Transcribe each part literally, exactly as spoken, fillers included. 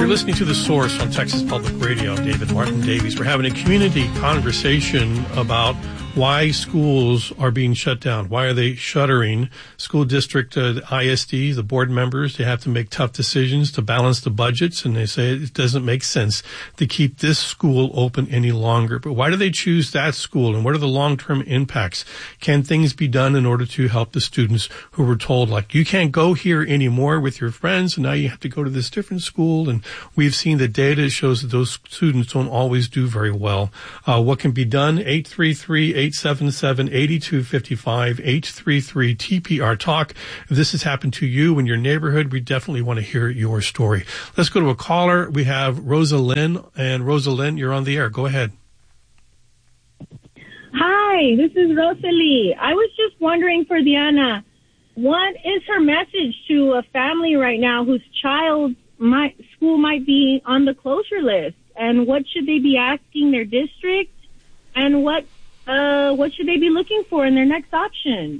You're listening to The Source on Texas Public Radio. I'm David Martin Davies. We're having a community conversation about why schools are being shut down. Why are they shuttering? School district, uh, I S D, the board members, they have to make tough decisions to balance the budgets, and they say it doesn't make sense to keep this school open any longer. But why do they choose that school, and what are the long-term impacts? Can things be done in order to help the students who were told, like, you can't go here anymore with your friends, and now you have to go to this different school? And we've seen the data shows that those students don't always do very well. Uh, what can be done? eight three three, eight seven seven, eight two five five, eight three three T P R Talk. If this has happened to you in your neighborhood, we definitely want to hear your story. Let's go to a caller. We have Rosalind, and Rosalind, you're on the air. Go ahead. Hi, this is Rosalie. I was just wondering for Diana, what is her message to a family right now whose child might, school might be on the closure list? And what should they be asking their district? And what Uh, what should they be looking for in their next option?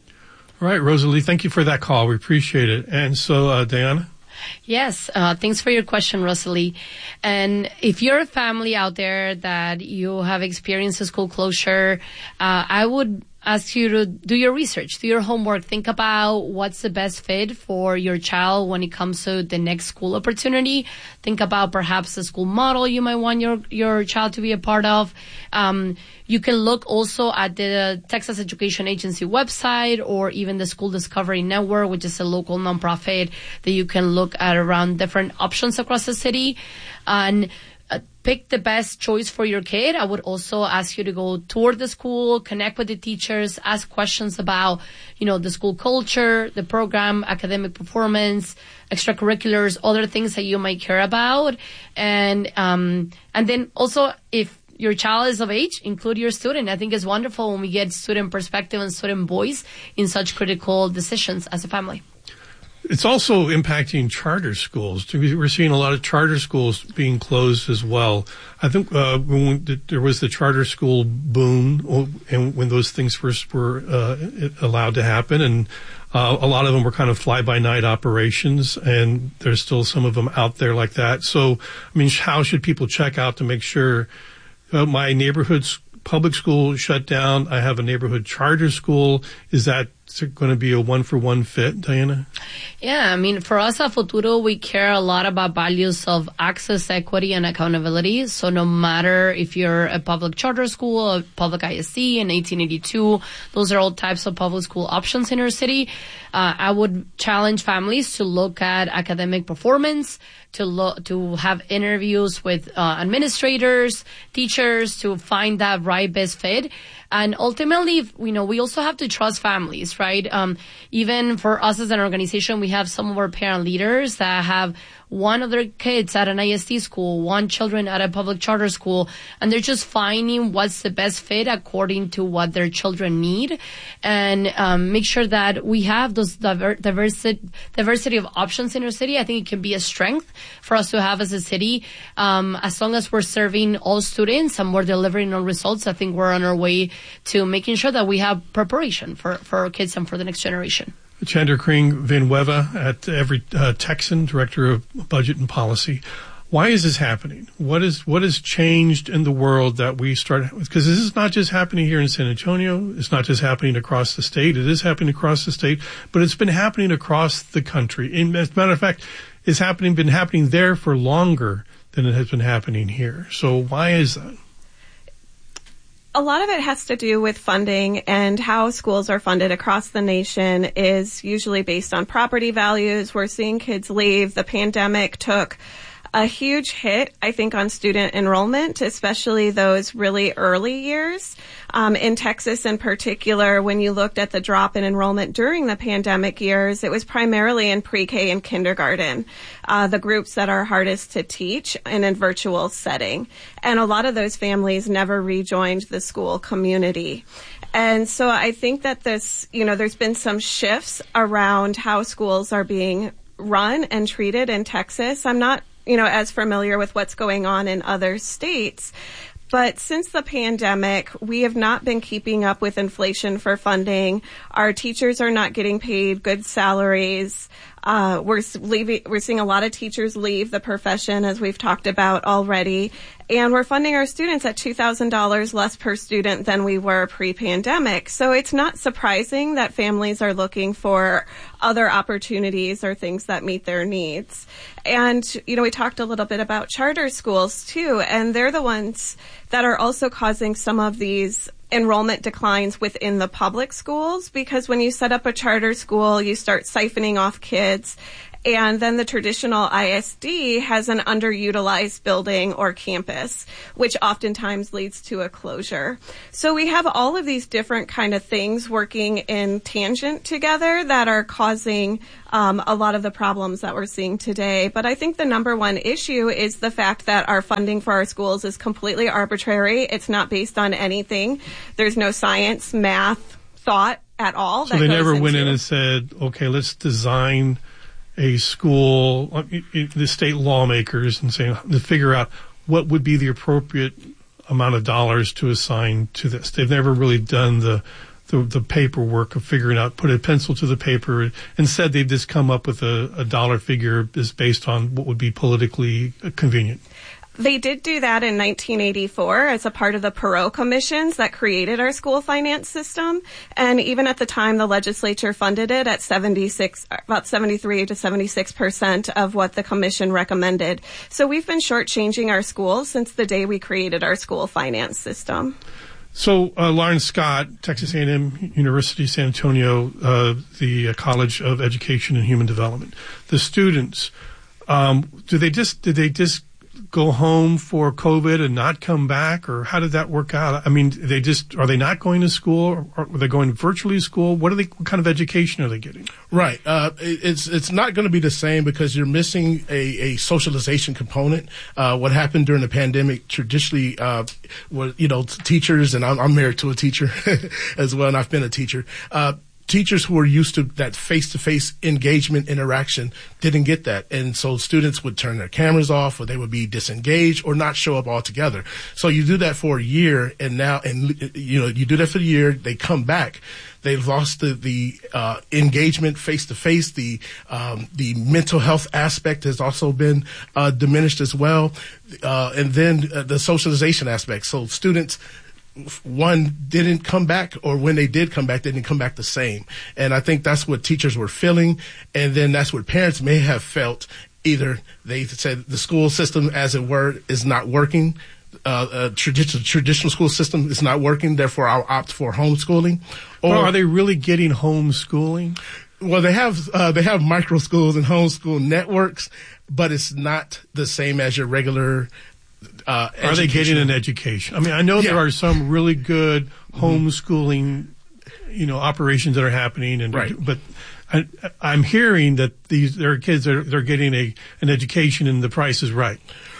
All right, Rosalie, thank you for that call. We appreciate it. And so, uh, Diana? Yes, uh, thanks for your question, Rosalie. And if you're a family out there that you have experienced a school closure, uh, I would ask you to do your research, do your homework, think about what's the best fit for your child when it comes to the next school opportunity. Think about perhaps the school model you might want your, your child to be a part of. Um, you can look also at the Texas Education Agency website or even the School Discovery Network, which is a local nonprofit that you can look at around different options across the city. And Uh, pick the best choice for your kid. I would also ask you to go tour the school, connect with the teachers, ask questions about, you know, the school culture, the program, academic performance, extracurriculars, other things that you might care about. And, um, and then also if your child is of age, include your student. I think it's wonderful when we get student perspective and student voice in such critical decisions as a family. It's also impacting charter schools. We're seeing a lot of charter schools being closed as well. I think uh, when there was the charter school boom, and when those things first were uh, allowed to happen, and uh, a lot of them were kind of fly-by-night operations, and there's still some of them out there like that. So, I mean, how should people check out to make sure uh, my neighborhood's public school shut down? I have a neighborhood charter school. Is that going to be a one-for-one fit, Diana? Yeah, I mean, for us at Futuro, we care a lot about values of access, equity, and accountability. So no matter if you're a public charter school, a public I S D, an eighteen eighty-two, those are all types of public school options in our city. Uh, I would challenge families to look at academic performance, to lo- to have interviews with uh, administrators, teachers, to find that right best fit. And ultimately, you know, we also have to trust families, right? Um, even for us as an organization, we have some of our parent leaders that have one of their kids at an I S D school, one children at a public charter school, and they're just finding what's the best fit according to what their children need, and um, make sure that we have those diver- diversity diversity of options in our city. I think it can be a strength for us to have as a city. Um, as long as we're serving all students and we're delivering on results, I think we're on our way to making sure that we have preparation for, for our kids and for the next generation. Chandra Kring Vinueva at Every uh, Texan, Director of Budget and Policy. Why is this happening? What is what has changed in the world that we start? Because this is not just happening here in San Antonio. It's not just happening across the state. It is happening across the state, but it's been happening across the country. And as a matter of fact, it's happening been happening there for longer than it has been happening here. So why is that? A lot of it has to do with funding, and how schools are funded across the nation is usually based on property values. We're seeing kids leave. The pandemic took a huge hit, I think, on student enrollment, especially those really early years. Um, in Texas in particular, when you looked at the drop in enrollment during the pandemic years, it was primarily in pre-K and kindergarten, uh, the groups that are hardest to teach in a virtual setting. And a lot of those families never rejoined the school community. And so I think that this, you know, there's been some shifts around how schools are being run and treated in Texas. I'm not, you know, as familiar with what's going on in other states. But since the pandemic, we have not been keeping up with inflation for funding. Our teachers are not getting paid good salaries. Uh, we're leaving, we're seeing a lot of teachers leave the profession, as we've talked about already. And we're funding our students at two thousand dollars less per student than we were pre-pandemic. So it's not surprising that families are looking for other opportunities or things that meet their needs. And, you know, we talked a little bit about charter schools too, and they're the ones that are also causing some of these enrollment declines within the public schools, because when you set up a charter school, you start siphoning off kids. And then the traditional I S D has an underutilized building or campus, which oftentimes leads to a closure. So we have all of these different kind of things working in tangent together that are causing um, a lot of the problems that we're seeing today. But I think the number one issue is the fact that our funding for our schools is completely arbitrary. It's not based on anything. There's no science, math, thought at all. So they never went in and said, okay, let's design a school, the state lawmakers, and saying to figure out what would be the appropriate amount of dollars to assign to this. They've never really done the the, the paperwork of figuring out, put a pencil to the paper. Instead, they've just come up with a, a dollar figure is based on what would be politically convenient. They did do that in nineteen eighty-four as a part of the Perot commissions that created our school finance system. And even at the time, the legislature funded it at seventy-six, about seventy-three to seventy-six percent of what the commission recommended. So we've been shortchanging our schools since the day we created our school finance system. So, uh, Lauren Scott, Texas A and M University, San Antonio, uh, the uh, College of Education and Human Development. The students, um, do they just, did they just go home for COVID and not come back, or how did that work out? I mean, they just, are they not going to school, or are they going virtually to school? What are they, what kind of education are they getting? Right. Uh, it's, it's not going to be the same because you're missing a, a socialization component. Uh, what happened during the pandemic traditionally, uh, was, you know, teachers, and I'm, I'm married to a teacher as well, and I've been a teacher, uh, teachers who were used to that face-to-face engagement interaction didn't get that. And so students would turn their cameras off, or they would be disengaged or not show up altogether. So you do that for a year, and now, and you know, you do that for a year, they come back. They've lost the, the uh, engagement face-to-face. The um, the mental health aspect has also been uh, diminished as well. Uh, and then uh, the socialization aspect. So students, one, didn't come back, or when they did come back, they didn't come back the same. And I think that's what teachers were feeling. And then that's what parents may have felt. Either they said the school system, as it were, is not working. Uh, a traditional, traditional school system is not working. Therefore, I'll opt for homeschooling. Or well, are they really getting homeschooling? Well, they have, uh, they have micro schools and homeschool networks, but it's not the same as your regular Uh, are they getting an education? I mean, I know yeah. there are some really good homeschooling, you know, operations that are happening, and right. but I, I'm hearing that these there are kids that are they're getting a an education, and the price is right.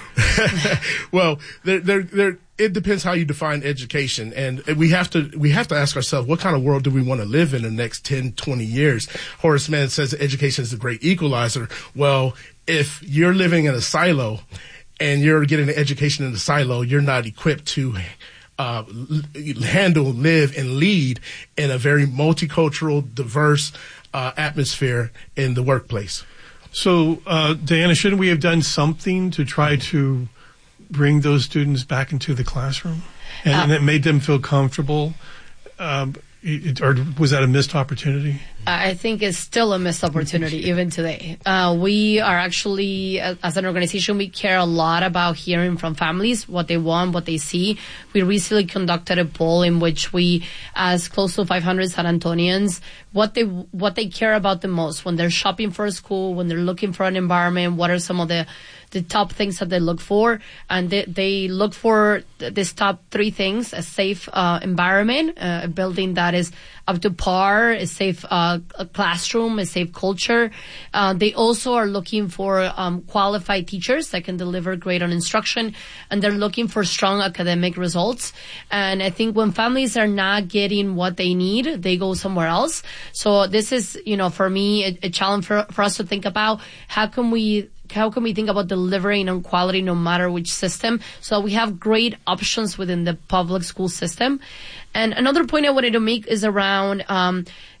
Well, they're, they're, they're, it depends how you define education, and we have to we have to ask ourselves, what kind of world do we want to live in the next ten, twenty years? Horace Mann says education is the great equalizer. Well, if you're living in a silo and you're getting an education in the silo, you're not equipped to uh, handle, live, and lead in a very multicultural, diverse uh, atmosphere in the workplace. So, uh, Diana, shouldn't we have done something to try to bring those students back into the classroom, and, uh, and it made them feel comfortable? Um, it, or was that a missed opportunity? I think it's still a missed opportunity even today. Uh, we are actually, as an organization, we care a lot about hearing from families, what they want, what they see. We recently conducted a poll in which we asked close to five hundred San Antonians what they, what they care about the most when they're shopping for a school, when they're looking for an environment, what are some of the the top things that they look for, and they, they look for th- this top three things: a safe uh, environment, uh, a building that is up to par, a safe uh, a classroom, a safe culture. Uh, they also are looking for um, qualified teachers that can deliver great on instruction, and they're looking for strong academic results. And I think when families are not getting what they need, they go somewhere else. So this is, you know, for me, a, a challenge for, for us to think about how can we How can we think about delivering on quality no matter which system? So we have great options within the public school system. And another point I wanted to make is around um,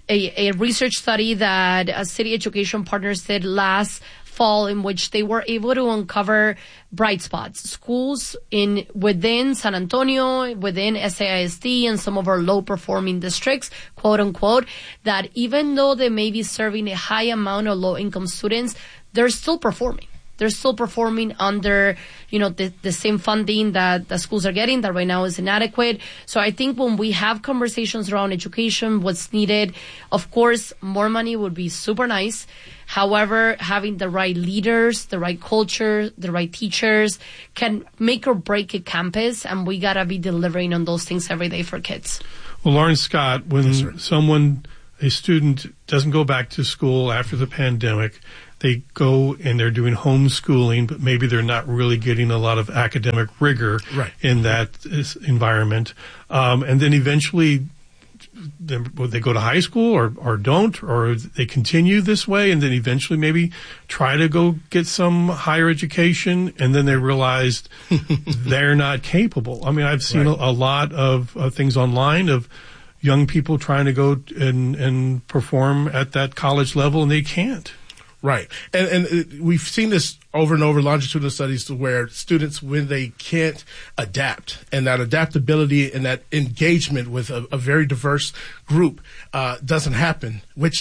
a, a research study that uh, City Education Partners did last fall, in which they were able to uncover bright spots. Schools in within San Antonio, within S A I S D, and some of our low-performing districts, quote unquote, that even though they may be serving a high amount of low-income students, they're still performing. They're still performing under, you know, the, the same funding that the schools are getting that right now is inadequate. So I think when we have conversations around education, what's needed, of course, more money would be super nice. However, having the right leaders, the right culture, the right teachers can make or break a campus, and we gotta be delivering on those things every day for kids. Well, Lauren Scott, when Yes, sir. someone, a student doesn't go back to school after the pandemic, they go and they're doing homeschooling, but maybe they're not really getting a lot of academic rigor Right. in that is- environment. Um, and then eventually they, well, they go to high school or, or don't, or they continue this way and then eventually maybe try to go get some higher education, and then they realized they're not capable. I mean, I've seen Right. a, a lot of uh, things online of young people trying to go and, and perform at that college level, and they can't. Right. And, and uh, we've seen this over and over, longitudinal studies, to where students, when they can't adapt, and that adaptability and that engagement with a, a very diverse group uh, doesn't happen, which